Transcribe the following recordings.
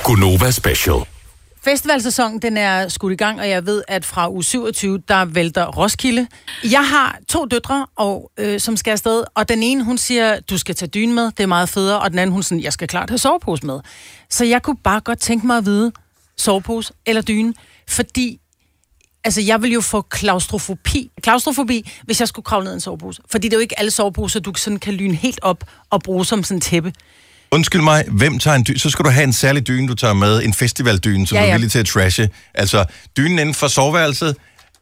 Gunova Special. Festivalsæsonen, den er skudt i gang, og jeg ved, at fra uge 27, der vælter Roskilde. Jeg har 2 døtre, som skal afsted, og den ene, hun siger, du skal tage dyne med, det er meget federe, og den anden, hun siger, jeg skal klart have sovepose med. Så jeg kunne bare godt tænke mig at vide, sovepose eller dyne, fordi jeg vil jo få klaustrofobi, hvis jeg skulle kravle ned i en sovepose. Fordi det er jo ikke alle soveposer, du sådan kan lyne helt op og bruge som sådan en tæppe. Undskyld mig, hvem tager en dyne? Så skal du have en særlig dyne, du tager med. En festivaldyne, som du er villig til at trashe. Altså, dynen inden for soveværelset?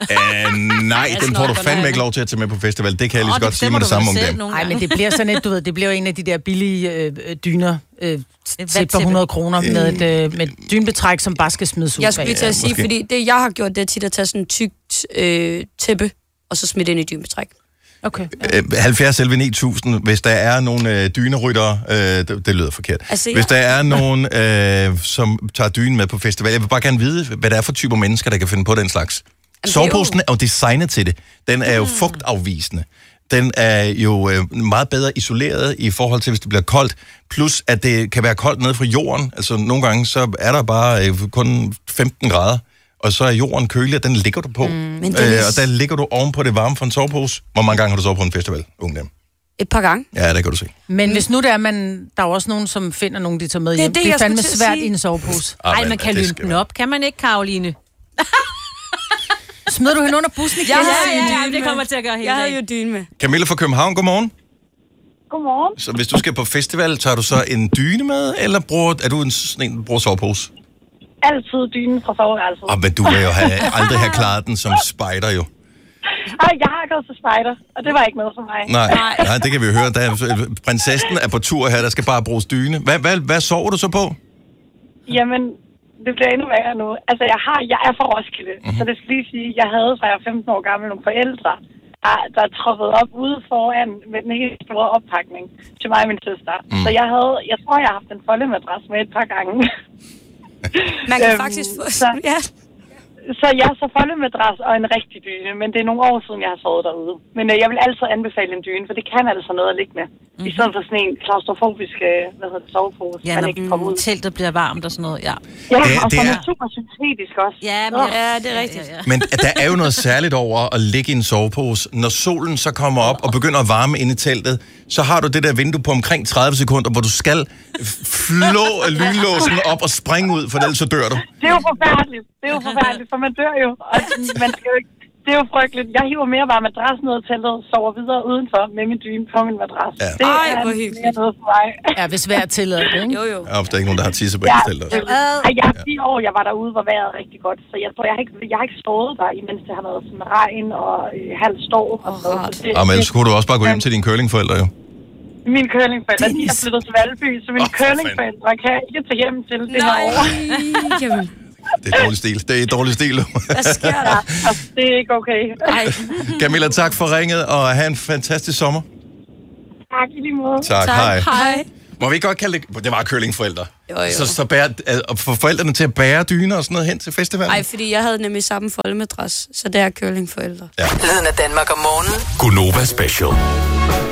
Nej, den får du fandme ikke lov til at tage med på festival. Det kan jeg lige så godt sige med det samme om dem. Nej, men det bliver sådan et, du ved, det bliver en af de der billige dyner til på 100 kroner med dynbetræk, som bare skal smides ud. Jeg skulle lige til at sige, fordi det, jeg har gjort, det er tit at tage sådan en tykt tæppe, og så smide ind i dynbetræk. Okay. 70 11 9000, hvis der er nogle dyneryttere, det lyder forkert. Altså, hvis der er nogen, som tager dynen med på festival, jeg vil bare gerne vide, hvad det er for typer mennesker, der kan finde på den slags. Soveposen er jo designet til det. Den er jo fugtafvisende. Den er jo meget bedre isoleret i forhold til, hvis det bliver koldt. Plus, at det kan være koldt nede fra jorden. Altså, nogle gange, så er der bare kun 15 grader. Og så er jorden kølig, og den ligger du på. Og der ligger du oven på det varme fra en sovepose. Hvor mange gange har du sovet på en festival, unge dem? Et par gange. Ja, det kan du se. Men hvis nu der er jo også nogen, som finder nogen, de tager med hjem. Det er fandme svært i en sovepose. Nej, man kan lyne den op. Kan man ikke, Karoline? Smider du hende under bussen igen? Ja, det kommer til at gøre hele Jeg havde jo dyne med. Camilla fra København, godmorgen. Godmorgen. Så hvis du skal på festival, tager du så en dyne med, eller er du sådan en, der bruger sovepose? Altid dynen fra soveværelset. Men du vil jo aldrig have klaret den som spejder, jo. Ej, jeg har gået til spejder, og det var ikke noget for mig. Nej, det kan vi jo høre. Prinsessen er på tur her, der skal bare bruges dyne. Hvad sover du så på? Jamen, det bliver endnu værre nu. Altså, jeg er fra Roskilde, så det skal lige sige, jeg havde fra jeg var 15 år gammel nogle forældre, der troppede op ude foran med den helt store oppakning til mig og min søster. Så jeg tror, jeg har haft en foldemadras med et par gange. Man kan faktisk få... Så foldemadras og en rigtig dyne, men det er nogle år siden, jeg har sovet derude. Men jeg vil altid anbefale en dyne, for det kan altså noget at ligge med. I stedet for sådan en klaustrofobisk sovepose, man ikke kommer ud. Teltet bliver varmt og sådan noget, Ja, og så er det super syntetisk også. Ja, det er rigtigt. Men der er jo noget særligt over at ligge i en sovepose. Når solen så kommer op og begynder at varme ind i teltet, så har du det der vindue på omkring 30 sekunder, hvor du skal flå lynlåsen op og springe ud, for ellers så dør du. Det er jo forfærdeligt. For man dør jo. Og man skal jo ikke... Det er jo frygteligt. Jeg hiver mere bare madrassen ud af teltet og sover videre udenfor med min dyne på min madras. Ja. Det er mere noget for mig. Ja, hvis vejret tillader det, ikke? Jo. Ja, der er ikke nogen, der har tisse på et telt også. Jeg har 10 år, jeg var derude, hvor vejret er rigtig godt. Så jeg tror, jeg har ikke stået der, imens det har været sådan regn og halv storm og sådan noget. Men ellers kunne du også bare gå hjem til dine curlingforældre, jo. Mine curlingforældre, de er flyttet til Valby, så mine curlingforældre kan ikke tage hjem til det her år. Det er dårlig stil. Det er dårlig stil. Hvad sker der? Altså, det er ikke okay. Camilla, tak for ringet, og have en fantastisk sommer. Tak, i lige måde. Tak. Hej. Må vi godt kalde det... Det var curlingforældre. Jo. Så få forældrene til at bære dyner og sådan noget hen til festivalen? Nej, fordi jeg havde nemlig samme foldemadras, så det er curlingforældre. Lyden af Danmark om morgenen. Gunova Special.